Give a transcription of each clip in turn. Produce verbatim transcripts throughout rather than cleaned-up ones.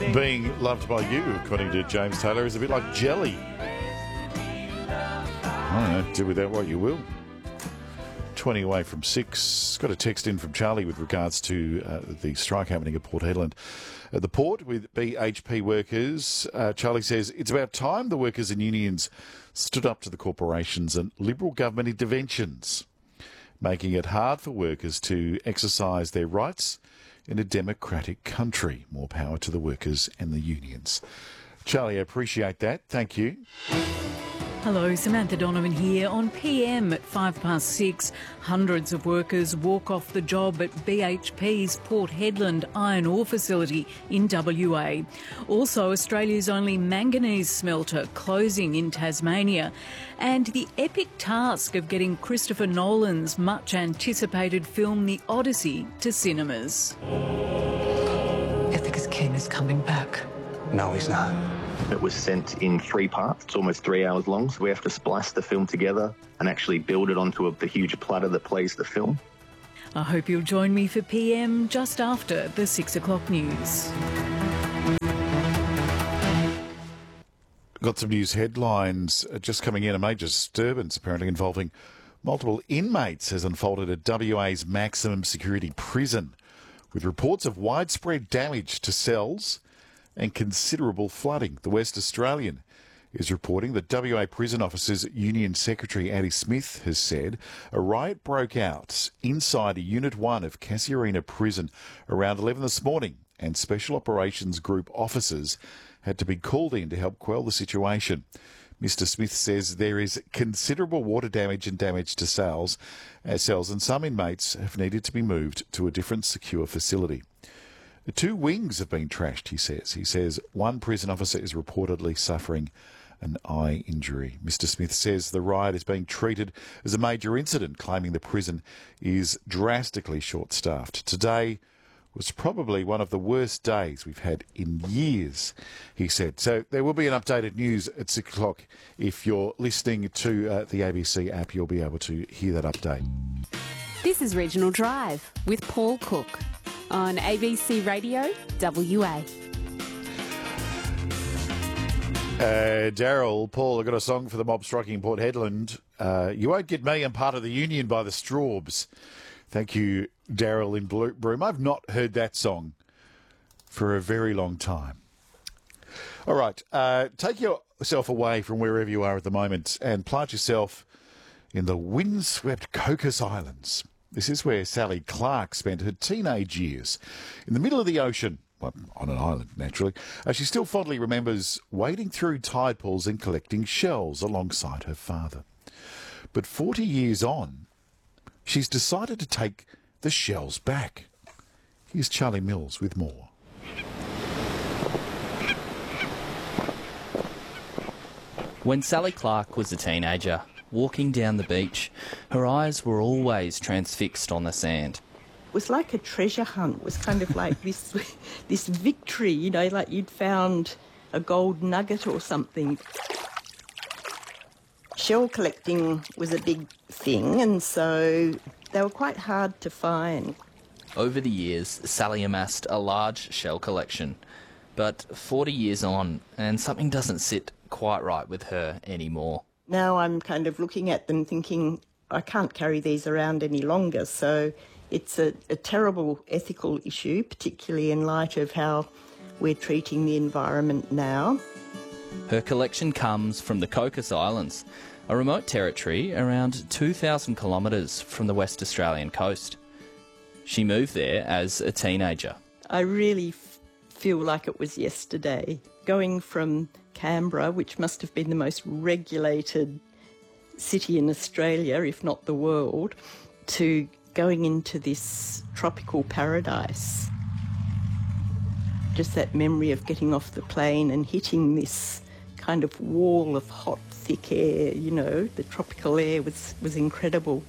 Being loved by you, according to James Taylor, is a bit like jelly. I don't know, do with that what you will. twenty away from six. Got a text in from Charlie with regards to uh, the strike happening at Port Hedland. At the port with B H P workers, uh, Charlie says, it's about time the workers and unions stood up to the corporations and Liberal government interventions, making it hard for workers to exercise their rights in a democratic country. More power to the workers and the unions. Charlie, I appreciate that. Thank you. Hello, Samantha Donovan here. On P M at five past six, hundreds of workers walk off the job at B H P's Port Hedland iron ore facility in W A. Also, Australia's only manganese smelter closing in Tasmania. And the epic task of getting Christopher Nolan's much-anticipated film The Odyssey to cinemas. Ithaca's King is coming back. No, he's not. It was sent in three parts. It's almost three hours long, so we have to splice the film together and actually build it onto a, the huge platter that plays the film. I hope you'll join me for P M just after the six o'clock news. Got some news headlines just coming in. A major disturbance apparently involving multiple inmates has unfolded at W A's maximum security prison, with reports of widespread damage to cells and considerable flooding. The West Australian is reporting that W A Prison Officers Union Secretary Andy Smith has said a riot broke out inside a Unit one of Casuarina Prison around eleven this morning, and Special Operations Group officers had to be called in to help quell the situation. Mister Smith says there is considerable water damage and damage to cells, uh, cells and some inmates have needed to be moved to a different secure facility. The two wings have been trashed, he says. He says one prison officer is reportedly suffering an eye injury. Mister Smith says the riot is being treated as a major incident, claiming the prison is drastically short-staffed. Today was probably one of the worst days we've had in years, he said. So there will be an updated news at six o'clock. If you're listening to uh, the A B C app, you'll be able to hear that update. This is Regional Drive with Paul Cook on A B C Radio W A. Uh, Daryl, Paul, I've got a song for the mob striking Port Hedland. Uh, you won't get me, I'm part of the union by the Straubs. Thank you, Daryl in Blue Broome. I've not heard that song for a very long time. All right, uh, take yourself away from wherever you are at the moment and plant yourself in the windswept Cocos Islands. This is where Sally Clark spent her teenage years, in the middle of the ocean, well, on an island, naturally. Uh, she still fondly remembers wading through tide pools and collecting shells alongside her father. But forty years on, she's decided to take the shells back. Here's Charlie Mills with more. When Sally Clark was a teenager, walking down the beach, her eyes were always transfixed on the sand. It was like a treasure hunt. It was kind of like this, this victory, you know, like you'd found a gold nugget or something. Shell collecting was a big thing, and so they were quite hard to find. Over the years, Sally amassed a large shell collection. But forty years on, and something doesn't sit quite right with her anymore. Now I'm kind of looking at them thinking, I can't carry these around any longer. So it's a, a terrible ethical issue, particularly in light of how we're treating the environment now. Her collection comes from the Cocos Islands, a remote territory around two thousand kilometres from the West Australian coast. She moved there as a teenager. I really f- feel like it was yesterday, going from Canberra, which must have been the most regulated city in Australia, if not the world, to going into this tropical paradise. Just that memory of getting off the plane and hitting this kind of wall of hot, thick air, you know, the tropical air was, was incredible.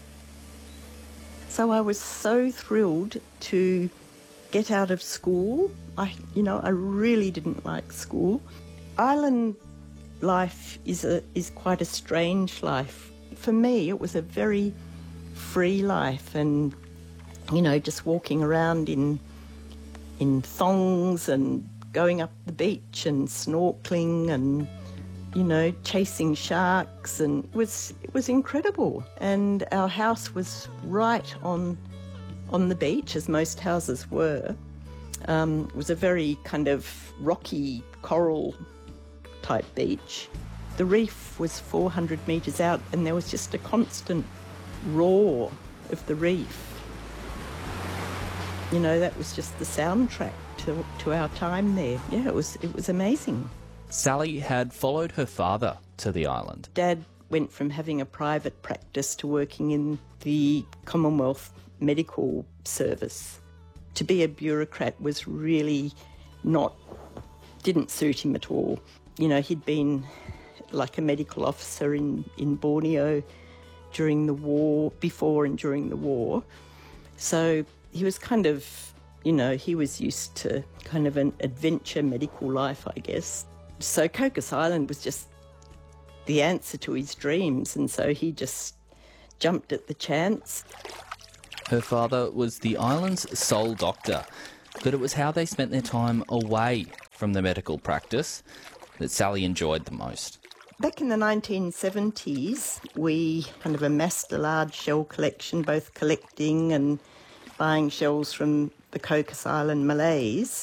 So I was so thrilled to get out of school. I, you know, I really didn't like school. Island life is a is quite a strange life. For me, it was a very free life, and you know, just walking around in in thongs and going up the beach and snorkeling and, you know, chasing sharks, and it was it was incredible. And our house was right on on the beach, as most houses were. Um, it was a very kind of rocky coral type beach. The reef was four hundred metres out, and there was just a constant roar of the reef. You know, that was just the soundtrack to, to our time there. Yeah, it was it was amazing. Sally had followed her father to the island. Dad went from having a private practice to working in the Commonwealth Medical Service. To be a bureaucrat was really not, didn't suit him at all. You know, he'd been like a medical officer in, in Borneo during the war, before and during the war. So he was kind of, you know, he was used to kind of an adventure medical life, I guess. So Cocos Island was just the answer to his dreams, and so he just jumped at the chance. Her father was the island's sole doctor, but it was how they spent their time away from the medical practice that Sally enjoyed the most. Back in the nineteen seventies, we kind of amassed a large shell collection, both collecting and buying shells from the Cocos Island Malays.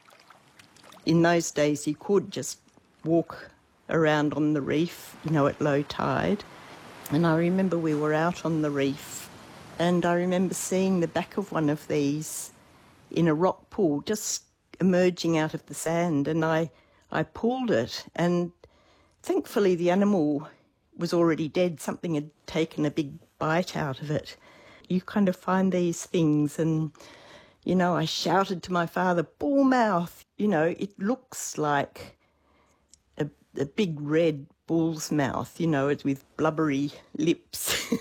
In those days, you could just walk around on the reef, you know, at low tide. And I remember we were out on the reef, and I remember seeing the back of one of these in a rock pool just emerging out of the sand, and I, I pulled it, and thankfully the animal was already dead. Something had taken a big bite out of it. You kind of find these things, and, you know, I shouted to my father, "Bullmouth!" You know, it looks like a, a big red bull's mouth, you know, it's with blubbery lips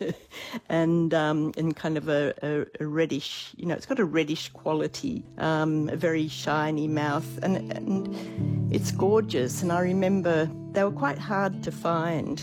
and um, and kind of a, a, a reddish, you know, it's got a reddish quality, um, a very shiny mouth, and, and it's gorgeous. And I remember they were quite hard to find.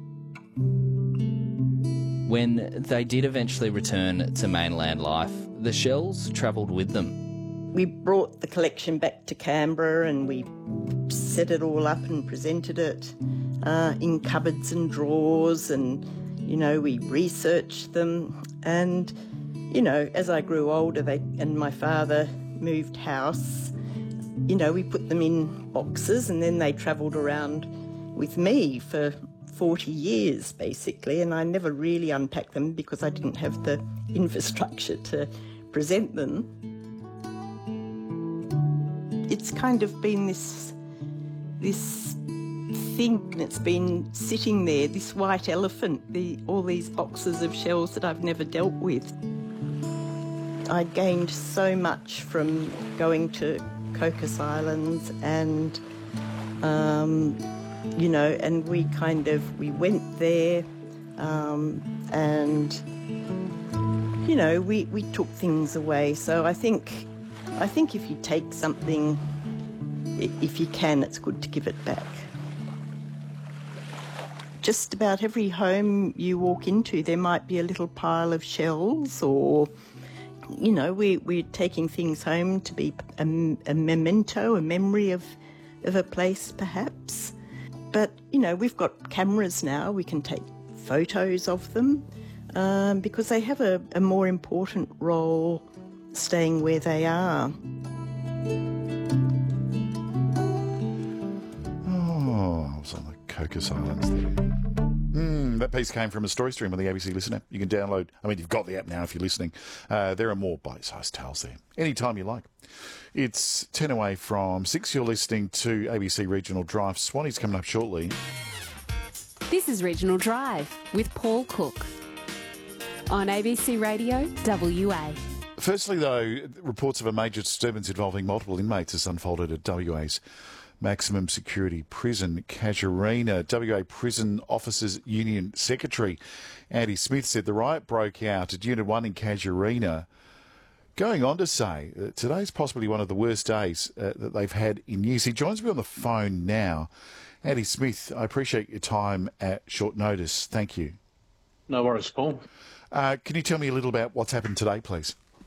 When they did eventually return to mainland life, the shells travelled with them. We brought the collection back to Canberra and we set it all up and presented it uh, in cupboards and drawers, and, you know, we researched them. And, you know, as I grew older they and my father moved house, you know, we put them in boxes, and then they travelled around with me for forty years, basically, and I never really unpacked them because I didn't have the infrastructure to present them. It's kind of been this, this thing that's been sitting there, this white elephant, the, all these boxes of shells that I've never dealt with. I gained so much from going to Cocos Islands, and, um, you know, and we kind of, we went there um, and, you know, we, we took things away. So I think I think if you take something, if you can, it's good to give it back. Just about every home you walk into, there might be a little pile of shells, or, you know, we, we're taking things home to be a, a memento, a memory of, of a place, perhaps. But, you know, we've got cameras now, we can take photos of them, um, because they have a, a more important role staying where they are. Oh, I was on the Cocos Islands there. Mm, that piece came from a story stream on the A B C Listen app. You can download, I mean, you've got the app now if you're listening. Uh, there are more bite-sized tales there, anytime you like. It's ten away from six. You're listening to A B C Regional Drive. Swanee's coming up shortly. This is Regional Drive with Paul Cook on A B C Radio W A. Firstly, though, reports of a major disturbance involving multiple inmates has unfolded at W A's maximum security prison, Casuarina. W A Prison Officers Union Secretary Andy Smith said the riot broke out at Unit one in Casuarina, going on to say that today's possibly one of the worst days uh, that they've had in years. He joins me on the phone now. Andy Smith, I appreciate your time at short notice. Thank you. No worries, Paul. Uh, can you tell me a little about what's happened today, please?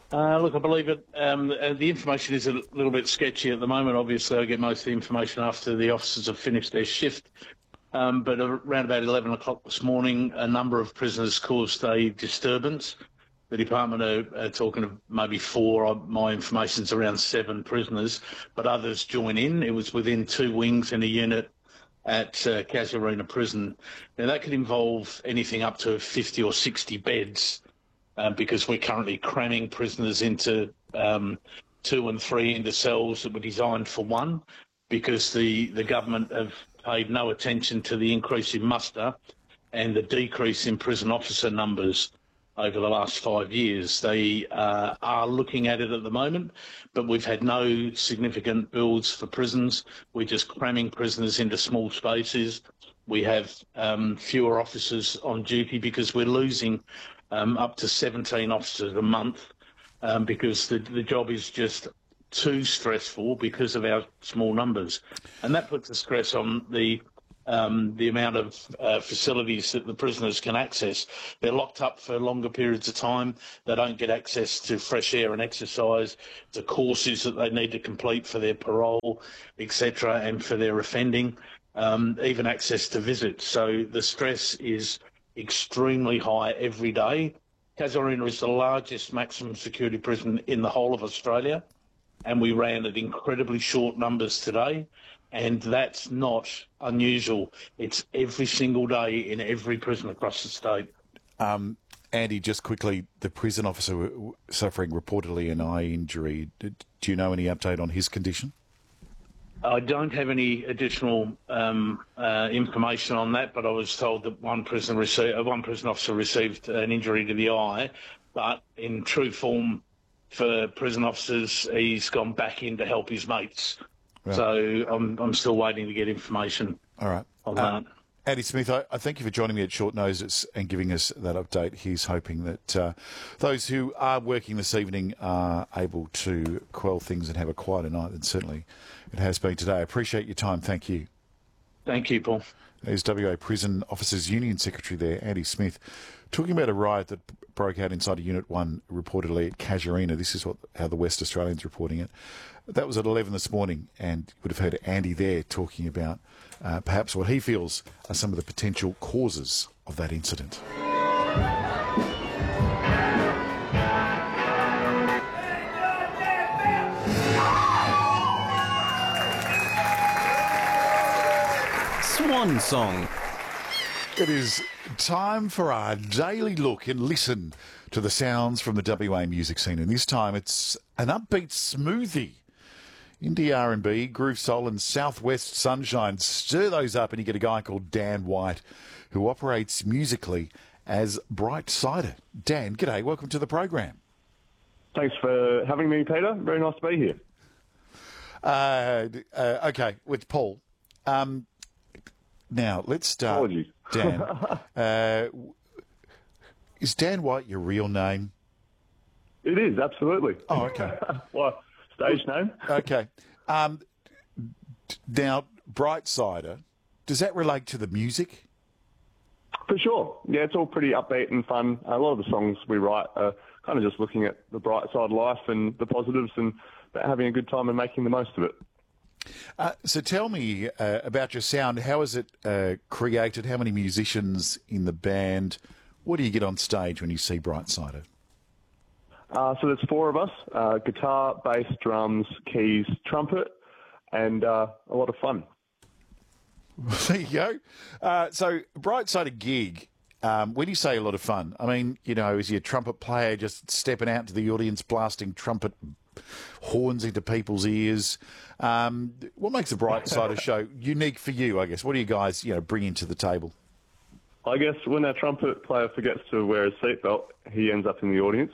Uh, look, I believe it. Um, uh, the information is a little bit sketchy at the moment. Obviously, I get most of the information after the officers have finished their shift. Um, but around about eleven o'clock this morning, a number of prisoners caused a disturbance. The department are, are talking of maybe four. My information's around seven prisoners, but others join in. It was within two wings in a unit at uh, Casuarina Prison. Now, that could involve anything up to fifty or sixty beds. Um, because we're currently cramming prisoners into um, two and three into cells that were designed for one, because the, the government have paid no attention to the increase in muster and the decrease in prison officer numbers over the last five years. They uh, are looking at it at the moment, but we've had no significant builds for prisons. We're just cramming prisoners into small spaces. We have um, fewer officers on duty because we're losing Um, up to seventeen officers a month um, because the, the job is just too stressful because of our small numbers. And that puts the stress on the um, the amount of uh, facilities that the prisoners can access. They're locked up for longer periods of time. They don't get access to fresh air and exercise, to courses that they need to complete for their parole, et cetera, and for their offending, um, even access to visits. So the stress is extremely high every day. Casuarina is the largest maximum security prison in the whole of Australia, and we ran at incredibly short numbers today, and that's not unusual. It's every single day in every prison across the state. Um, Andy, just quickly, the prison officer suffering reportedly an eye injury. Do you know any update on his condition? I don't have any additional um, uh, information on that, but I was told that one prison received, uh, one prison officer received an injury to the eye. But in true form for prison officers, he's gone back in to help his mates. Right. So I'm I'm still waiting to get information. All right. On um, that. Andy Smith, I, I thank you for joining me at short notice and giving us that update. He's hoping that uh, those who are working this evening are able to quell things and have a quieter night than certainly it has been today. I appreciate your time. Thank you. Thank you, Paul. There's W A Prison Officers Union Secretary there, Andy Smith, talking about a riot that broke out inside a Unit one reportedly at Casuarina. This is what how the West Australian's reporting it. That was at eleven this morning, and you would have heard Andy there talking about uh, perhaps what he feels are some of the potential causes of that incident. Swan song. It is time for our daily look and listen to the sounds from the W A music scene. And this time it's an upbeat smoothie. Indie R and B, groove soul and southwest sunshine. Stir those up and you get a guy called Dan White who operates musically as Bright Cider. Dan, g'day. Welcome to the program. Thanks for having me, Peter. Very nice to be here. Uh, uh, okay, with Paul. Um, now, let's start. Apologies. Dan. uh, is Dan White your real name? It is, absolutely. Oh, okay. Well, stage name. Okay. Um, now, Bright Cider, does that relate to the music? For sure. Yeah, it's all pretty upbeat and fun. A lot of the songs we write are kind of just looking at the bright side of life and the positives and having a good time and making the most of it. Uh, so tell me uh, about your sound. How is it uh, created? How many musicians in the band? What do you get on stage when you see Bright Cider? Uh, so there's four of us, uh, guitar, bass, drums, keys, trumpet, and uh, a lot of fun. There you go. Uh, so Bright Cider gig, um, when you say a lot of fun, I mean, you know, is your trumpet player just stepping out to the audience, blasting trumpet horns into people's ears? Um, what makes the Bright Cider show unique for you, I guess? What do you guys, you know, bring into the table? I guess when our trumpet player forgets to wear his seatbelt, he ends up in the audience.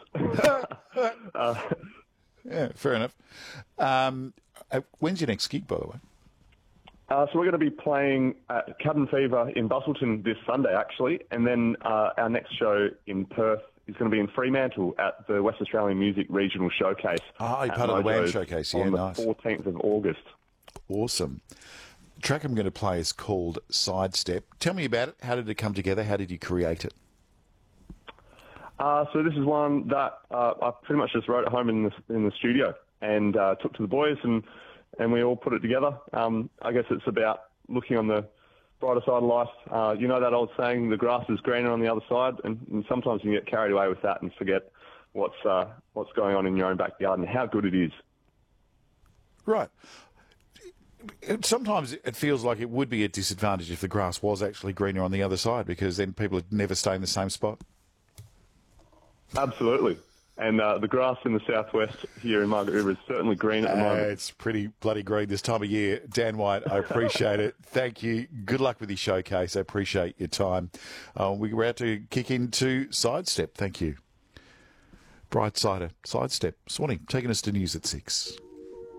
uh, yeah, fair enough. Um, uh, when's your next gig, by the way? Uh, so we're going to be playing at Cabin Fever in Bustleton this Sunday, actually, and then uh, our next show in Perth is going to be in Fremantle at the West Australian Music Regional Showcase. Ah, you're part of the W A M Showcase, yeah, on nice. the fourteenth of August. Awesome. The track I'm going to play is called Sidestep. Tell me about it. How did it come together? How did you create it? Uh, so this is one that uh, I pretty much just wrote at home in the, in the studio and uh, took to the boys, and, and we all put it together. Um, I guess it's about looking on the brighter side of life. Uh, you know that old saying, the grass is greener on the other side, and, and sometimes you get carried away with that and forget what's uh, what's going on in your own backyard and how good it is. Right. Sometimes it feels like it would be a disadvantage if the grass was actually greener on the other side, because then people would never stay in the same spot. Absolutely. And uh, the grass in the southwest here in Margaret River is certainly green at the moment. Uh, it's pretty bloody green this time of year. Dan White, I appreciate it. Thank you. Good luck with your showcase. I appreciate your time. Uh, we're about to kick into Sidestep. Thank you. Bright Sider, Sidestep. Swanee, taking us to news at six.